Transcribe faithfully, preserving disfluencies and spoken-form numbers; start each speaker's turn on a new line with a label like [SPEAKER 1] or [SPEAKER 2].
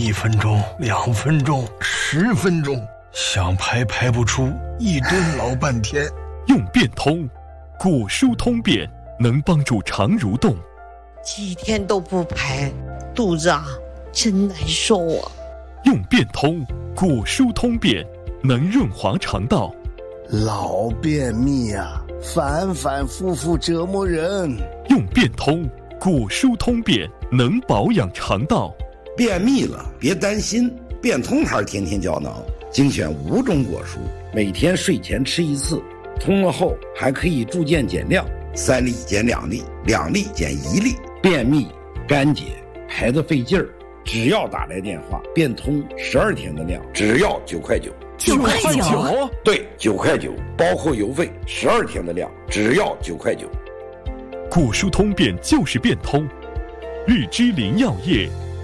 [SPEAKER 1] 一分钟、两分钟、十分钟，想排排不出，一蹲老半天。
[SPEAKER 2] 用便通，果蔬通便，能帮助肠蠕动。
[SPEAKER 3] 几天都不排，肚子啊真难受啊。
[SPEAKER 2] 用便通，果蔬通便，能润滑肠道。
[SPEAKER 4] 老便秘啊，反反复复折磨人。
[SPEAKER 2] 用便通，果蔬通便，能保养肠道。
[SPEAKER 5] 便秘了别担心，便通牌天天胶囊精选五种果蔬，每天睡前吃一次，通了后还可以逐渐减量，三粒减两粒，两粒减一粒。便秘干结排得费劲儿，只要打来电话，便通十二天的量，只要九块九。
[SPEAKER 6] 九块九？
[SPEAKER 5] 对，九块九，包括邮费，十二天的量，只要九块九。
[SPEAKER 2] 果蔬通便就是便通，日之林药业